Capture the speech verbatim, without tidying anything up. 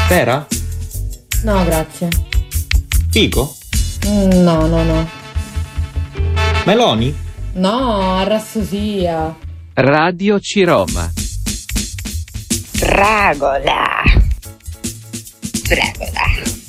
Pera? No, grazie. Fico? Mm, no, no, no. Meloni? No, arrassosia. Radio Ciroma. Fragola. Fragola.